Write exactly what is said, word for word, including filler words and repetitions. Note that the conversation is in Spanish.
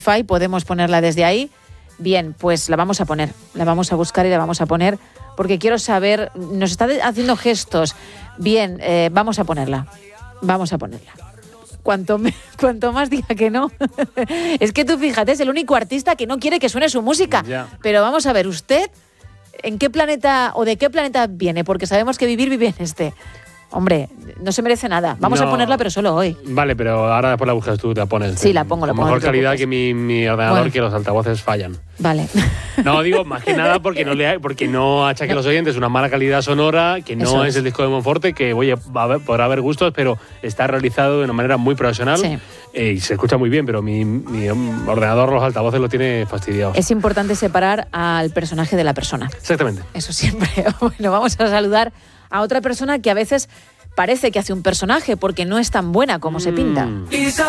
Spotify, podemos ponerla desde ahí. Bien, pues la vamos a poner, la vamos a buscar y la vamos a poner, porque quiero saber, nos está haciendo gestos. Bien, eh, vamos a ponerla, vamos a ponerla. Cuanto, me, cuanto más diga que no. Es que tú fíjate, es el único artista que no quiere que suene su música. Ya. Pero vamos a ver, ¿usted en qué planeta o de qué planeta viene? Porque sabemos que vivir vive en este. Hombre, no se merece nada. Vamos No. a ponerla, pero solo hoy. Vale, pero ahora después la buscas tú, te la pones. Sí, la pongo, la Con pongo, mejor no te calidad preocupes. que mi, mi ordenador, Bueno. que los altavoces fallan. Vale. No, digo, más que nada porque no, le, porque no achaque a los oyentes una mala calidad sonora, que no Eso es. es. el disco de Monforte, que oye, va a haber, podrá haber gustos, pero está realizado de una manera muy profesional. Sí. eh, y se escucha muy bien, pero mi, mi ordenador, los altavoces lo tiene fastidiados. Es importante separar al personaje de la persona. Exactamente. Eso siempre. Bueno, vamos a saludar a otra persona que a veces parece que hace un personaje porque no es tan buena como se pinta. Mm.